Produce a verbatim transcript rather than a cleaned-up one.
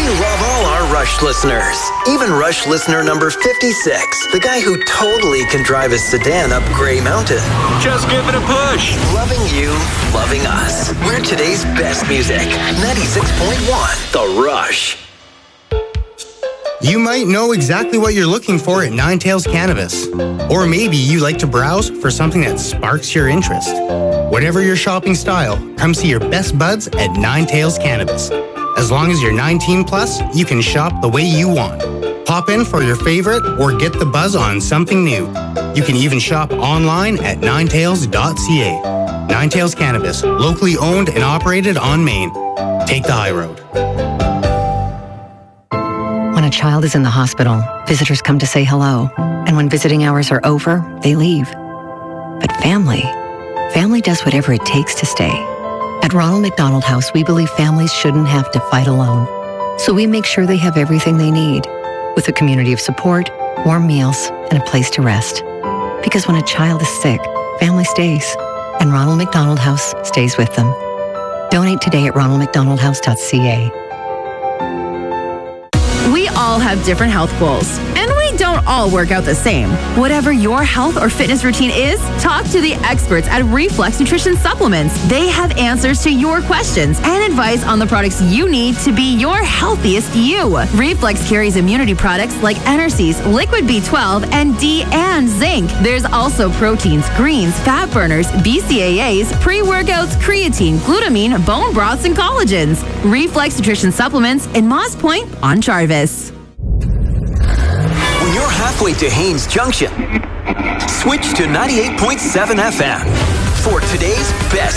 We love all our Rush listeners. Even Rush listener number fifty-six, the guy who totally can drive his sedan up Grey Mountain. Just give it a push. Loving you, loving us. We're today's best music. ninety-six point one, The Rush. You might know exactly what you're looking for at Nine Tails Cannabis. Or maybe you like to browse for something that sparks your interest. Whatever your shopping style, come see your best buds at Nine Tails Cannabis. As long as you're nineteen plus, you can shop the way you want. Pop in for your favorite or get the buzz on something new. You can even shop online at nine tails dot c a. Nine Tails Cannabis, locally owned and operated on Main. Take the high road. When a child is in the hospital, visitors come to say hello. And when visiting hours are over, they leave. But family, family does whatever it takes to stay. At Ronald McDonald House, we believe families shouldn't have to fight alone. So we make sure they have everything they need, with a community of support, warm meals, and a place to rest. Because when a child is sick, family stays, and Ronald McDonald House stays with them. Donate today at ronald mcdonald house dot c a. We all have different health goals, and we don't all work out the same. Whatever your health or fitness routine is, talk to the experts at Reflex Nutrition Supplements. They have answers to your questions and advice on the products you need to be your healthiest you. Reflex carries immunity products like Enerseas, Liquid B twelve, and D and zinc. There's also proteins, greens, fat burners, B C A As, pre-workouts, creatine, glutamine, bone broths, and collagens. Reflex Nutrition Supplements in Moss Point on Jarvis. When you're halfway to Haynes Junction, switch to ninety-eight point seven F M for today's best